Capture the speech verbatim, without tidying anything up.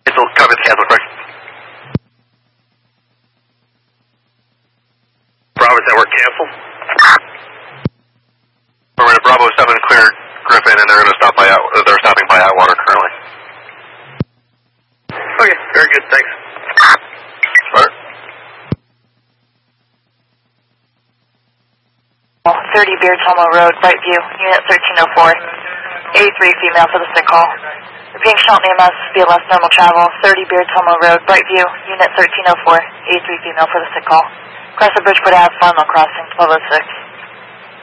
Cancel, copy the cancel, correct. Bravo network cancel. We're at Bravo seven cleared Griffin, and they're going to stop by out. They're stopping by Atwater currently. Okay, very good. Thanks. Smart. thirty Beard Tomo Road, Brightview, Unit thirteen oh four. A three female for the sick call. Repeating shot name as B L S normal travel. thirty Beard Tomo Road, Brightview, Unit thirteen oh four. A three female for the sick call. Cross the bridge, put out final crossing twelve oh six.